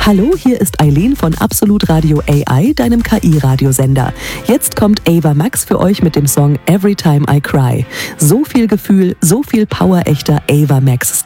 Hallo, hier ist Eileen von Absolut Radio AI, deinem KI-Radiosender. Jetzt kommt Ava Max für euch mit dem Song Every Time I Cry. So viel Gefühl, so viel powerechter Ava Max